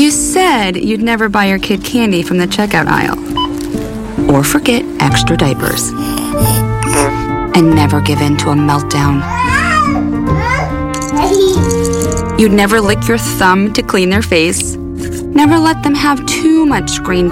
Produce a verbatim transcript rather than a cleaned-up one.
You said you'd never buy your kid candy from the checkout aisle. Or forget extra diapers. And never give in to a meltdown. You'd never lick your thumb to clean their face. Never let them have too much screen